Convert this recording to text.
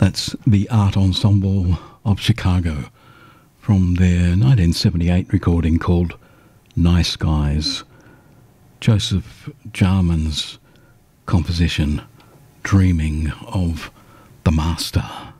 That's the Art Ensemble of Chicago from their 1978 recording called Nice Guys. Joseph Jarman's composition, Dreaming of the Master.